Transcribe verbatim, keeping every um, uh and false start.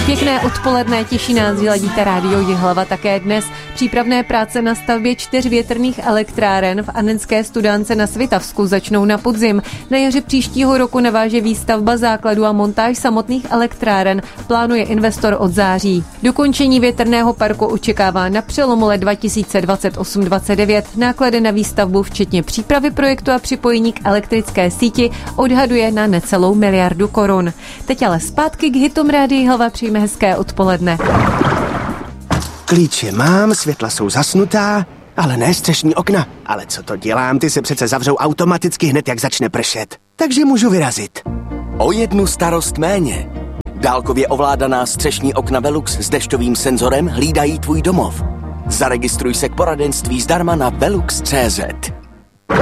Pěkné odpoledne, těší nás, že ladíte rádio Jihlava také dnes. Přípravné práce na stavbě čtyř větrných elektráren v Annenské studánce na Svitavsku začnou na podzim. Na jaře příštího roku naváže výstavba základu a montáž samotných elektráren. Plánuje investor od září. Dokončení větrného parku očekává na přelomu let dva tisíce dvacet osm dvacet devět. Náklady na výstavbu, včetně přípravy projektu a připojení k elektrické síti, odhaduje na necelou miliardu korun. Teď ale zpátky k hitům Rádia Jihlava. Přijme hezké odpoledne. Klíče mám, světla jsou zasnutá, ale ne střešní okna. Ale co to dělám, ty se přece zavřou automaticky hned, jak začne pršet. Takže můžu vyrazit. O jednu starost méně. Dálkově ovládaná střešní okna Velux s dešťovým senzorem hlídají tvůj domov. Zaregistruj se k poradenství zdarma na velux tečka cé zet.